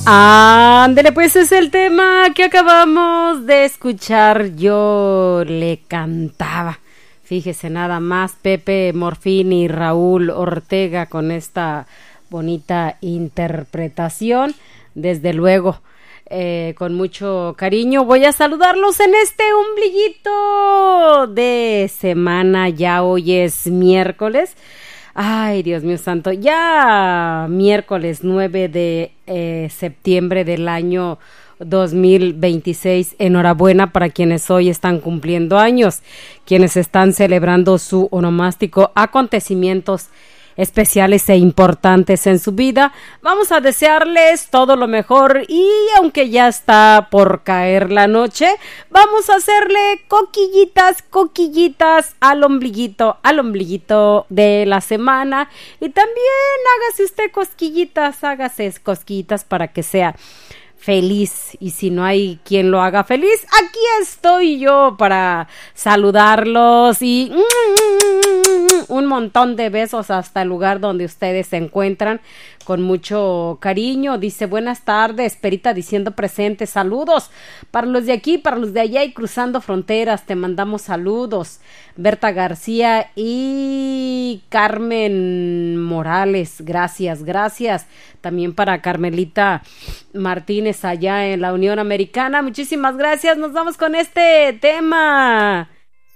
Ándele, pues es el tema que acabamos de escuchar. Yo le cantaba. Fíjese nada más, Pepe Morfín y Raúl Ortega con esta bonita interpretación. Desde luego, con mucho cariño voy a saludarlos en este ombliguito de semana. Ya hoy es miércoles. Ay, Dios mío santo, ya miércoles 9 de septiembre del año 2026. Enhorabuena para quienes hoy están cumpliendo años, quienes están celebrando su onomástico, acontecimientos especiales e importantes en su vida. Vamos a desearles todo lo mejor y aunque ya está por caer la noche, vamos a hacerle coquillitas al ombliguito de la semana y también hágase cosquillitas para que sea feliz, y si no hay quien lo haga feliz, aquí estoy yo para saludarlos y un montón de besos hasta el lugar donde ustedes se encuentran, con mucho cariño. Dice buenas tardes, Perita diciendo presente, saludos para los de aquí, para los de allá y cruzando fronteras, te mandamos saludos. Berta García y Carmen Morales, gracias. También para Carmelita Martínez allá en la Unión Americana, muchísimas gracias. Nos vamos con este tema.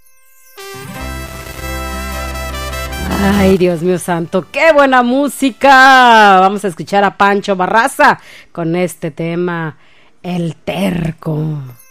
Ay, Dios mío santo, qué buena música. Vamos a escuchar a Pancho Barraza con este tema, El Terco.